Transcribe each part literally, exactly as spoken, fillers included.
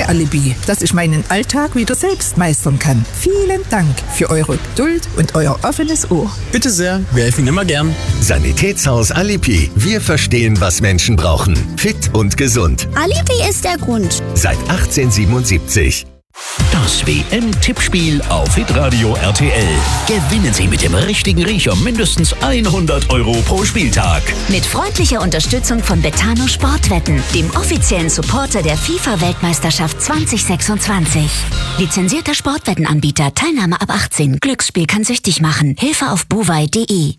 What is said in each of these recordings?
Alibi, dass ich meinen Alltag wieder selbst meistern kann. Vielen Dank für eure Geduld und euer offenes Ohr. Bitte sehr, wir helfen immer gern. Sanitätshaus Alibi. Wir verstehen, was Menschen brauchen. Fit und gesund. Alibi ist der Grund. Seit achtzehnhundertsiebenundsiebzig. Das W M-Tippspiel auf Hitradio R T L. Gewinnen Sie mit dem richtigen Riecher mindestens hundert Euro pro Spieltag. Mit freundlicher Unterstützung von Betano Sportwetten, dem offiziellen Supporter der FIFA-Weltmeisterschaft zwanzig sechsundzwanzig. Lizenzierter Sportwettenanbieter, Teilnahme ab achtzehn. Glücksspiel kann süchtig machen. Hilfe auf buwei punkt de.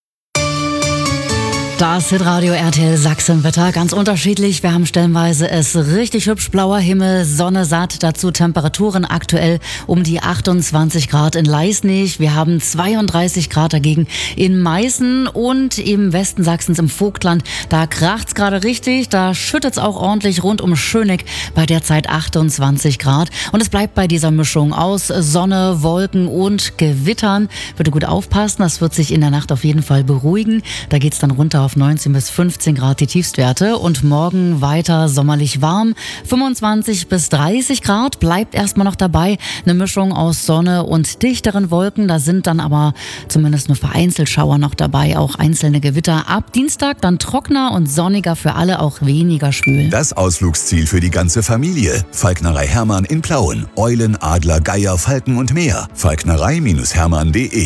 Das Hitradio R T L Sachsenwetter, ganz unterschiedlich. Wir haben stellenweise es richtig hübsch, blauer Himmel, Sonne satt, dazu Temperaturen aktuell um die achtundzwanzig Grad in Leisnig. Wir haben zweiunddreißig Grad dagegen in Meißen und im Westen Sachsens im Vogtland. Da kracht's gerade richtig, da schüttet's auch ordentlich rund um Schöneck, bei derzeit achtundzwanzig Grad. Und es bleibt bei dieser Mischung aus Sonne, Wolken und Gewittern. Bitte gut aufpassen, das wird sich in der Nacht auf jeden Fall beruhigen. Da geht's dann runter auf neunzehn bis fünfzehn Grad die Tiefstwerte und morgen weiter sommerlich warm. fünfundzwanzig bis dreißig Grad bleibt erstmal noch dabei. Eine Mischung aus Sonne und dichteren Wolken. Da sind dann aber zumindest nur vereinzelt Schauer noch dabei, auch einzelne Gewitter. Ab Dienstag dann trockener und sonniger für alle, auch weniger schwül. Das Ausflugsziel für die ganze Familie. Falknerei Hermann in Plauen. Eulen, Adler, Geier, Falken und mehr. falknerei Hermann punkt de.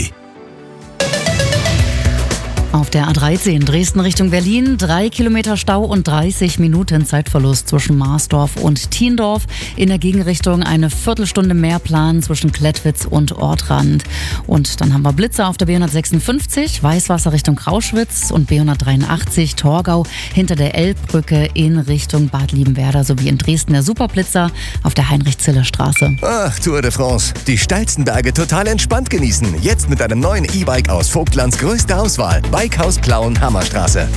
Auf der A dreizehn Dresden Richtung Berlin, drei Kilometer Stau und dreißig Minuten Zeitverlust zwischen Marsdorf und Thiendorf. In der Gegenrichtung eine Viertelstunde mehr Plan zwischen Klettwitz und Ortrand. Und dann haben wir Blitzer auf der B hundertsechsundfünfzig, Weißwasser Richtung Krauschwitz und B hundertdreiundachtzig Torgau hinter der Elbbrücke in Richtung Bad Liebenwerda sowie in Dresden der Superblitzer auf der Heinrich-Zille-Straße. Ach, Tour de France. Die steilsten Berge total entspannt genießen. Jetzt mit einem neuen E-Bike aus Vogtlands größter Auswahl. Bikehaus Plauen, Hammerstraße.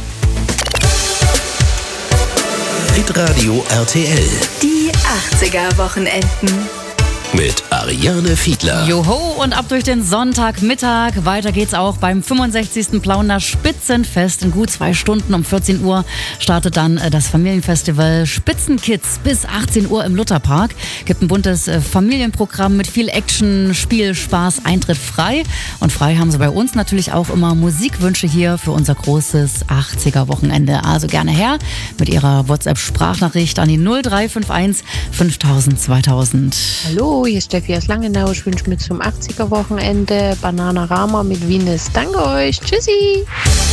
Hitradio R T L. Die achtziger-Wochenenden. Mit Ariane Fiedler. Joho, und ab durch den Sonntagmittag. Weiter geht's auch beim fünfundsechzigsten Plauener Spitzenfest. In gut zwei Stunden um vierzehn Uhr startet dann das Familienfestival Spitzenkids bis achtzehn Uhr im Lutherpark. Gibt ein buntes Familienprogramm mit viel Action, Spiel, Spaß, Eintritt frei. Und frei haben sie bei uns natürlich auch immer Musikwünsche hier für unser großes achtziger-Wochenende. Also gerne her mit ihrer WhatsApp-Sprachnachricht an die null drei fünf eins fünftausend zweitausend. Hallo, hier ist Steffi aus Langenau. Ich wünsche mir zum achtziger-Wochenende Bananarama mit Venus. Danke euch. Tschüssi.